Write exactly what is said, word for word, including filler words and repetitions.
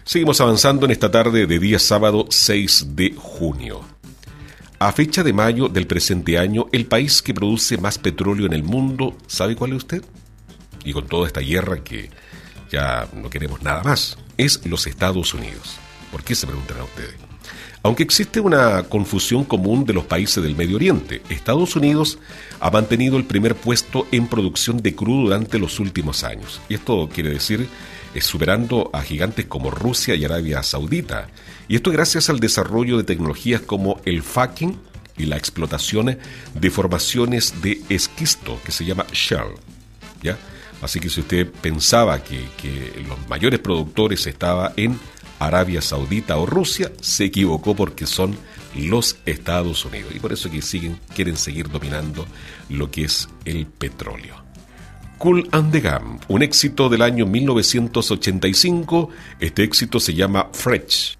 Seguimos avanzando en esta tarde de día sábado seis de junio. A fecha de mayo del presente año, el país que produce más petróleo en el mundo, ¿sabe cuál es usted? Y con toda esta guerra que ya no queremos nada más, es los Estados Unidos. ¿Por qué se preguntarán ustedes? Aunque existe una confusión común de los países del Medio Oriente, Estados Unidos ha mantenido el primer puesto en producción de crudo durante los últimos años. Y esto quiere decir, es superando a gigantes como Rusia y Arabia Saudita. Y esto gracias al desarrollo de tecnologías como el fracking y la explotación de formaciones de esquisto, que se llama shale, ¿ya? Así que si usted pensaba que, que los mayores productores estaban en Arabia Saudita o Rusia, se equivocó, porque son los Estados Unidos. Y por eso que siguen, quieren seguir dominando lo que es el petróleo. Kool and the Gang, un éxito del año mil novecientos ochenta y cinco. Este éxito se llama Fresh.